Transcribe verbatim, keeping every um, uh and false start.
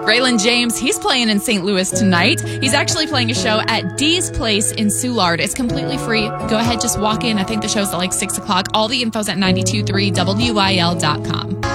Braylon James, he's playing in Saint Louis tonight. He's actually playing a show at Dee's Place in Soulard. It's completely free. Go ahead, just walk in. I think the show's at like six o'clock. All the info's at nine two three W I L dot com.